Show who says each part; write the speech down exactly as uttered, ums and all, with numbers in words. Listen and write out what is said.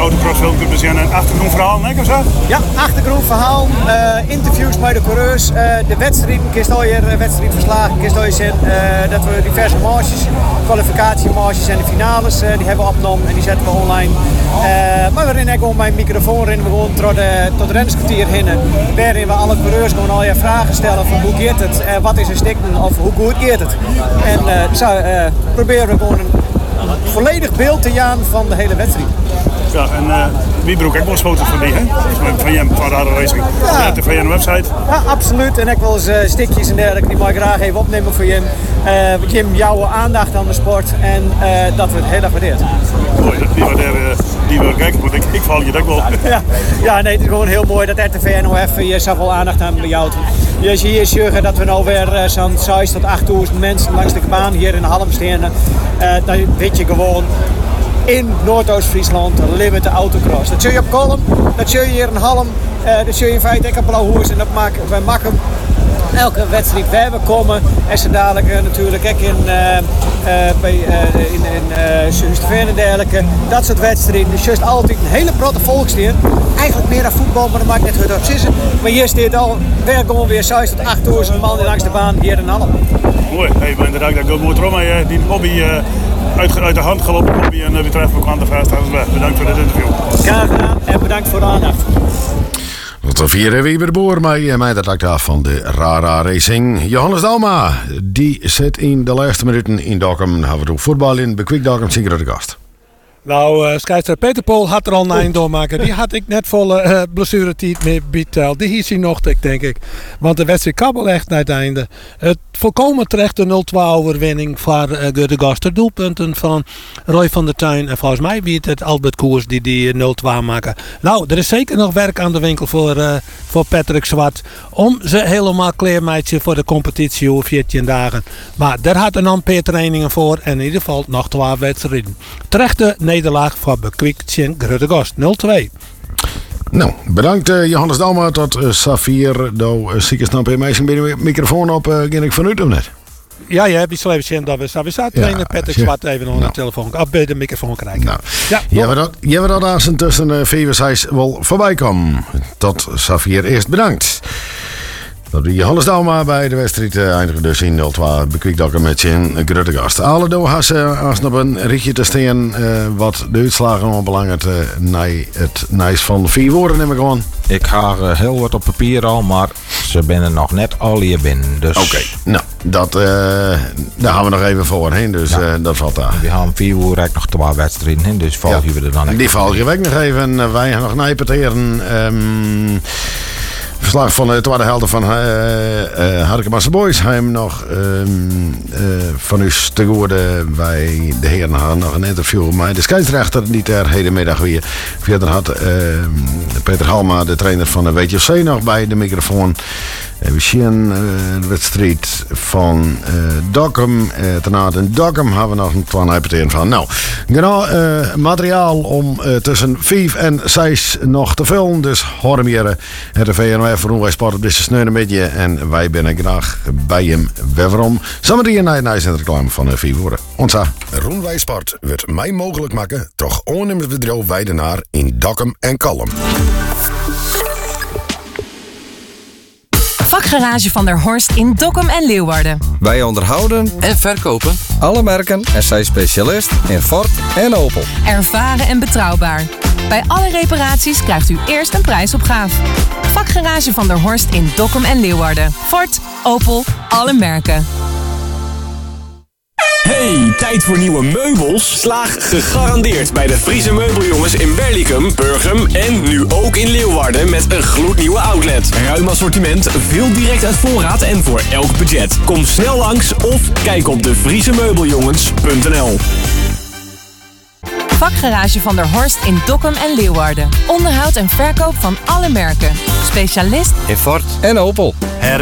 Speaker 1: autocrossfilm kunt zien en achtergrondverhaal, hè, of zo?
Speaker 2: Ja, achtergrondverhaal, uh, interviews met de coureurs, uh, de wedstrijden, kist al je wedstrijdverslagen, kist al je zien uh, dat we diverse marges, kwalificatiemarges en de finales, uh, die hebben we opgenomen en die zetten we online. Uh, maar we rennen gewoon mijn microfoon rennen we gewoon tot, uh, tot het rennerskwartier heen, waarin we alle coureurs gewoon al je vragen stellen van hoe gaat het, uh, wat is er stikken of hoe goed gaat het. En uh, zo uh, proberen we gewoon een volledig beeld te jaan van de hele wedstrijd.
Speaker 1: Ja, en uh, wie broek ook wel eens foto's van die, hè? Van je, van Radar Racing. Ja. De van je website.
Speaker 2: Ja, absoluut. En ik wil eens uh, stikjes en dergelijke, die mag ik graag even opnemen voor Jim. Uh, Jim, jouw aandacht aan de sport en uh, dat we het heel erg waardeerd.
Speaker 1: Mooi, die waarderen, die wil kijken, want ik, ik val je dat wel.
Speaker 2: Ja, ja, nee, het is gewoon heel mooi dat R T V N O F hier zoveel aandacht aan bejouwt. Je ziet hier zeggen dat we nou weer uh, zo'n zes tot achtduizend mensen langs de baan hier in Halm staan. Uh, dan weet je gewoon, in Noordoost-Friesland leven de autocross. Dat zul je op Kolm, dat zul je hier in Halm, uh, dat zul je in feite ook op Blauwhoers en dat maken wij maken elke wedstrijd waar we komen. En ze dadelijk uh, natuurlijk ook in, uh, uh, bij, uh, in, in uh, Zuid-Veen en dergelijke. Dat soort wedstrijden. Dus juist altijd een hele protte volksdienst. Eigenlijk meer dan voetbal, maar dat maakt net goed uit. Maar hier staat al, weer gewoon weer zes tot achtduizend man langs de baan hier in Halm.
Speaker 1: Mooi, hey, maar inderdaad, dat gaat mooi erom. Maar die hobby uh, uit, uit de hand gelopen hobby en uh, weer treffen we aan de vast. Bedankt voor dit interview.
Speaker 2: Graag gedaan en bedankt voor de aandacht.
Speaker 3: Tot vier wie de boer, maar mij dat lijkt af van de Radar Racing. Johannes Dalma, die zit in de laatste minuten in Dokkum. Dan hebben we ook voetbal in Bekwik Dokkum, zeker de gast.
Speaker 4: Nou, uh, scheidsrechter Peter Pool had er al een eind doormaken. Die had ik net volle uh, blessuretijd mee beteld. Die hield hij nog, denk ik. Want de wedstrijd kabbel echt naar het einde. Het volkomen terechte nul twee overwinning voor uh, de gasten. Doelpunten van Roy van der Tuin. En volgens mij wie het Albert Koers die die nul twee maken. Nou, er is zeker nog werk aan de winkel voor, uh, voor Patrick Zwart. Om ze helemaal kleermeidje voor de competitie over veertien dagen. Maar daar had een amper trainingen voor. En in ieder geval nog twee wedstrijden. Terechte nederlaag van Bekwik tegen Gruttegast nul twee.
Speaker 3: Nou, bedankt uh, Johannes Dalma tot uh, Safir. Nou, uh, zieke snap je mij een microfoon op. Uh, ging ik vanuit of net?
Speaker 4: Ja, je hebt iets even zien dat we Safir zaten. Trainer ja, Patrick Zwart even nog nou. de telefoon. Op bij de microfoon krijgen. Nou. Ja,
Speaker 3: je hebt dat, je hebt dat aan tussen uh, vier en zes wel voorbij kwam. Tot Safir eerst bedankt. Dat die Johannes Dalma bij de wedstrijd uh, eindigen dus in nul twee Bekwik Dokkum met zijn Gruttegast. Alle doorgas uh, als nog een rietje te staan uh, wat de uitslagen nog belangrijk uh, naar het nice van vier woorden neem ik gewoon.
Speaker 5: Ik ga uh, heel wat op papier al, maar ze binnen nog net al hier binnen. Dus...
Speaker 3: Oké, okay. Nou, dat, uh, daar gaan we nog even voor heen, dus ja. uh, dat valt daar.
Speaker 5: We gaan vier uur nog twee wedstrijden in, dus volgen ja. we er dan echt.
Speaker 3: Die volgen we ook nog even. Wij gaan nog nijpeteren. Um, Verslag van de tweede helft van uh, uh, Harkemasse Boys. Hij heeft nog um, uh, van u te worden bij de heren hadden nog een interview met de scheidsrechter die ter hedenmiddag weer verder had. Uh, Peter Halma, de trainer van de W T C, nog bij de microfoon. Uh, we zien uh, de wedstrijd van uh, Dokkum. Uh, daarna in Dokkum hebben we nog een twaalf van. Nou, genoeg uh, materiaal om uh, tussen vijf en zes nog te vullen. Dus hoor hier R T V N O F voor Roenwij Sport op deze sneunen met je. En wij zijn graag bij hem weerom. Zometeen naar het reclame van uh, vier woorden. Ontza.
Speaker 6: Roenwij Sport wordt mij mogelijk maken. Toch ondernemersbedrijf Weidenaar in Dokkum en Kalm.
Speaker 7: Vakgarage van der Horst in Dokkum en Leeuwarden.
Speaker 8: Wij onderhouden
Speaker 9: en verkopen
Speaker 8: alle merken en zijn specialist in Ford en Opel.
Speaker 7: Ervaren en betrouwbaar. Bij alle reparaties krijgt u eerst een prijsopgave. Vakgarage van der Horst in Dokkum en Leeuwarden. Ford, Opel, alle merken.
Speaker 10: Hey, tijd voor nieuwe meubels? Slaag gegarandeerd bij de Friese meubeljongens in Berlicum, Burgum en nu ook in Leeuwarden met een gloednieuwe outlet. Ruim assortiment, veel direct uit voorraad en voor elk budget. Kom snel langs of kijk op de friese meubeljongens punt n l.
Speaker 7: Vakgarage van der Horst in Dokkum en Leeuwarden. Onderhoud en verkoop van alle merken. Specialist
Speaker 8: in Ford en Opel.
Speaker 11: Her